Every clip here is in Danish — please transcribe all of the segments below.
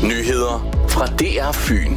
Nyheder fra DR Fyn.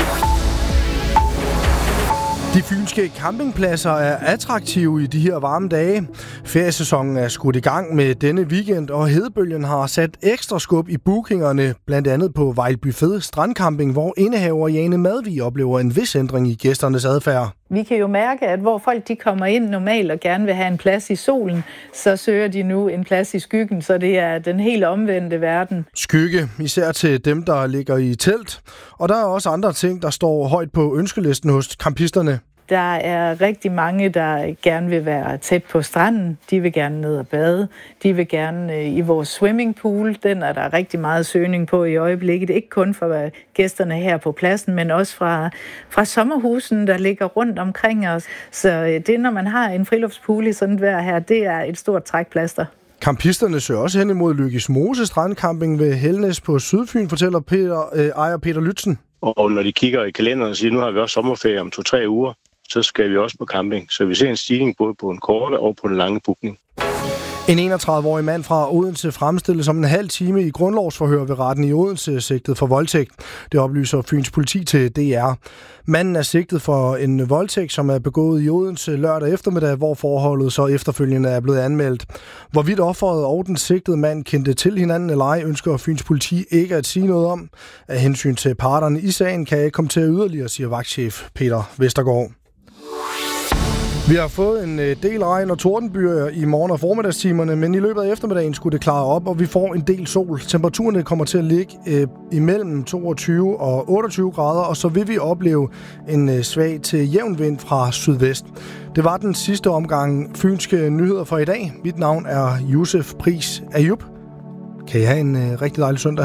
De fynske campingpladser er attraktive i de her varme dage. Feriesæsonen er skudt i gang med denne weekend, og hedebølgen har sat ekstra skub i bookingerne, blandt andet på Vejlby Fed Strandcamping, hvor indehaver Jane Madvig oplever en vis ændring i gæsternes adfærd. Vi kan jo mærke, at hvor folk de kommer ind normalt og gerne vil have en plads i solen, så søger de nu en plads i skyggen, så det er den helt omvendte verden. Skygge, især til dem, der ligger i telt. Og der er også andre ting, der står højt på ønskelisten hos campisterne. Der er rigtig mange, der gerne vil være tæt på stranden. De vil gerne ned og bade. De vil gerne i vores swimmingpool. Den er der rigtig meget søgning på i øjeblikket. Ikke kun for gæsterne her på pladsen, men også fra sommerhusen, der ligger rundt omkring os. Så det, når man har en friluftspool i sådan et vejr her, det er et stort trækplaster. Campisterne søger også hen imod Løgismose Strandcamping ved Helnes på Sydfyn, fortæller ejer Peter Lytzen. Og når de kigger i kalenderen og siger, nu har vi også sommerferie om 2-3 uger, så skal vi også på camping. Så vi ser en stigning både på en korte og på en lange bookning. En 31-årig mand fra Odense fremstilles om en halv time i grundlovsforhør ved retten i Odense, sigtet for voldtægt. Det oplyser Fyns politi til DR. Manden er sigtet for en voldtægt, som er begået i Odense lørdag eftermiddag, hvor forholdet så efterfølgende er blevet anmeldt. Hvorvidt offeret og den sigtede mand kendte til hinanden eller ej, ønsker Fyns politi ikke at sige noget om. Af hensyn til parterne i sagen kan jeg ikke komme til yderligere, siger vagtchef Peter Vestergaard. Vi har fået en del regn og tordenbyer i morgen- og formiddagstimerne, men i løbet af eftermiddagen skulle det klare op, og vi får en del sol. Temperaturerne kommer til at ligge imellem 22 og 28 grader, og så vil vi opleve en svag til jævn vind fra sydvest. Det var den sidste omgang fynske nyheder for i dag. Mit navn er Josef Pris Ayub. Kan I have en rigtig dejlig søndag.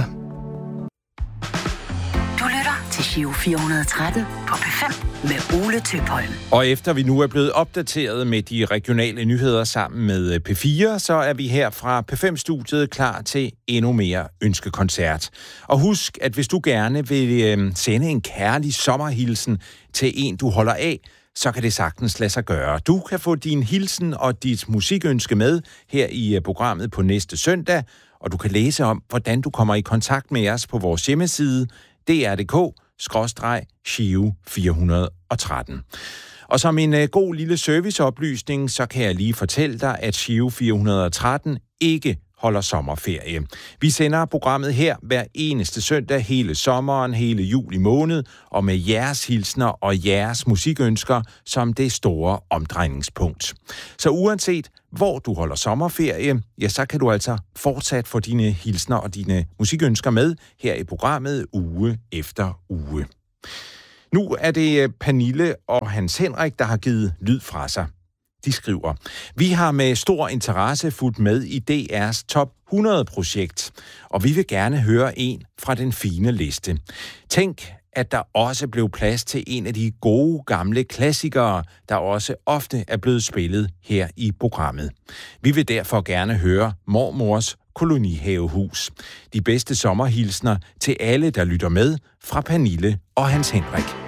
Til Giro 413 på P5 med Ole Tøpholm. Og efter vi nu er blevet opdateret med de regionale nyheder sammen med P4, så er vi her fra P5-studiet klar til endnu mere ønskekoncert. Og husk, at hvis du gerne vil sende en kærlig sommerhilsen til en, du holder af, så kan det sagtens lade sig gøre. Du kan få din hilsen og dit musikønske med her i programmet på næste søndag, og du kan læse om, hvordan du kommer i kontakt med os på vores hjemmeside dr.dk/Giro 413. Og som en god lille serviceoplysning, så kan jeg lige fortælle dig, at Giro 413 ikke holder sommerferie. Vi sender programmet her hver eneste søndag hele sommeren, hele juli måned, og med jeres hilsner og jeres musikønsker som det store omdrejningspunkt. Så uanset hvor du holder sommerferie, ja, så kan du altså fortsat få dine hilsner og dine musikønsker med her i programmet uge efter uge. Nu er det Pernille og Hans Henrik, der har givet lyd fra sig. De skriver: Vi har med stor interesse fulgt med i DR's Top 100-projekt, og vi vil gerne høre en fra den fine liste. Tænk, at der også blev plads til en af de gode gamle klassikere, der også ofte er blevet spillet her i programmet. Vi vil derfor gerne høre Mormors Kolonihavehus. De bedste sommerhilsner til alle, der lytter med, fra Pernille og Hans Henrik.